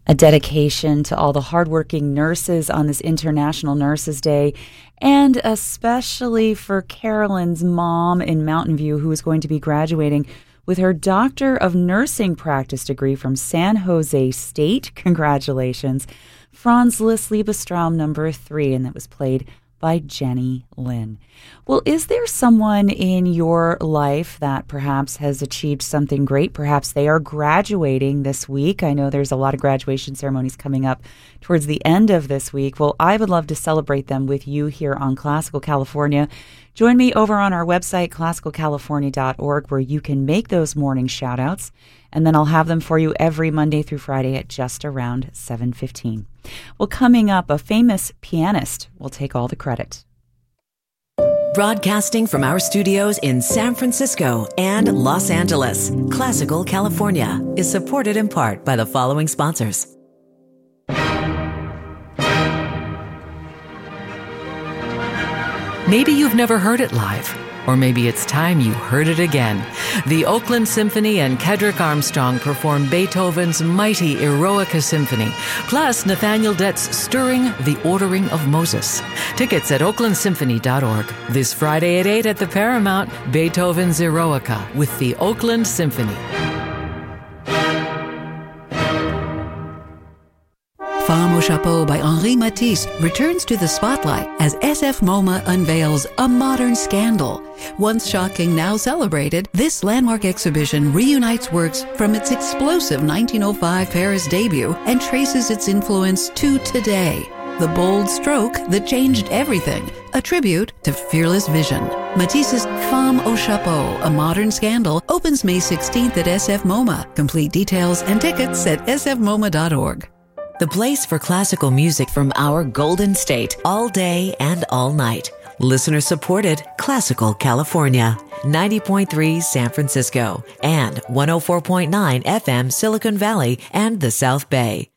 A dedication to all the hardworking nurses on this International Nurses Day, and especially for Carolyn's mom in Mountain View, who is going to be graduating with her Doctor of Nursing Practice degree from San Jose State. Congratulations. Franz Liszt Liebestraum number 3, and that was played by Jenny Lin. Well, is there someone in your life that perhaps has achieved something great? Perhaps they are graduating this week. I know there's a lot of graduation ceremonies coming up towards the end of this week. Well, I would love to celebrate them with you here on Classical California. Join me over on our website, classicalcalifornia.org, where you can make those morning shout-outs, and then I'll have them for you every Monday through Friday at just around 7:15. Well, coming up, a famous pianist will take all the credit. Broadcasting from our studios in San Francisco and Los Angeles, Classical California is supported in part by the following sponsors. Maybe you've never heard it live, or maybe it's time you heard it again. The Oakland Symphony and Kedrick Armstrong perform Beethoven's mighty Eroica Symphony, plus Nathaniel Dett's stirring The Ordering of Moses. Tickets at oaklandsymphony.org. This Friday at 8 at the Paramount, Beethoven's Eroica with the Oakland Symphony. Femme au Chapeau by Henri Matisse returns to the spotlight as SF MoMA unveils A Modern Scandal. Once shocking, now celebrated, this landmark exhibition reunites works from its explosive 1905 Paris debut and traces its influence to today. The bold stroke that changed everything, a tribute to fearless vision. Matisse's Femme au Chapeau, A Modern Scandal, opens May 16th at SF MoMA. Complete details and tickets at sfmoma.org. The place for classical music from our Golden State, all day and all night. Listener supported Classical California, 90.3 San Francisco, and 104.9 FM Silicon Valley and the South Bay.